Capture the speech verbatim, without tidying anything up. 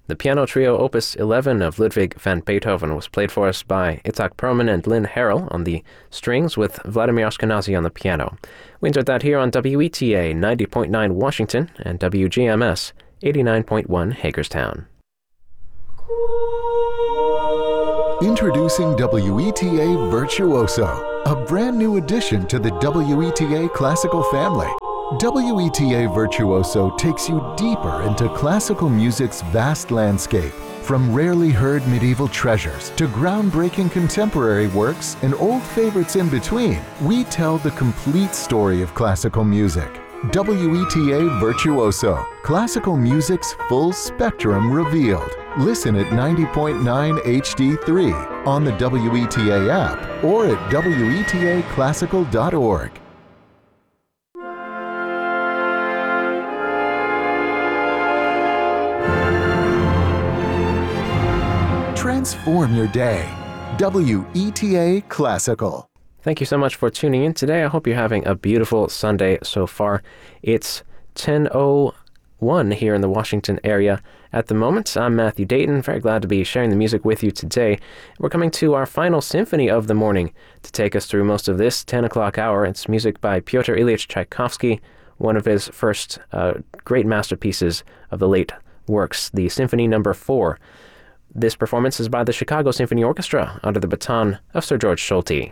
The piano trio Opus eleven of Ludwig van Beethoven was played for us by Itzhak Perlman and Lynn Harrell on the strings with Vladimir Ashkenazi on the piano. We entered that here on W E T A ninety point nine Washington and W G M S eighty-nine point one Hagerstown. Introducing W E T A Virtuoso, a brand new addition to the W E T A classical family. W E T A Virtuoso takes you deeper into classical music's vast landscape. From rarely heard medieval treasures to groundbreaking contemporary works and old favorites in between, we tell the complete story of classical music. W E T A Virtuoso, classical music's full spectrum revealed. Listen at ninety point nine H D three on the W E T A app or at W E T A classical dot org. Transform your day. W E T A Classical. Thank you so much for tuning in today. I hope you're having a beautiful Sunday so far. It's ten oh one here in the Washington area at the moment. I'm Matthew Dayton. Very glad to be sharing the music with you today. We're coming to our final symphony of the morning to take us through most of this ten o'clock hour. It's music by Pyotr Ilyich Tchaikovsky, one of his first uh, great masterpieces of the late works, the Symphony Number Four. This performance is by the Chicago Symphony Orchestra under the baton of Sir George Solti.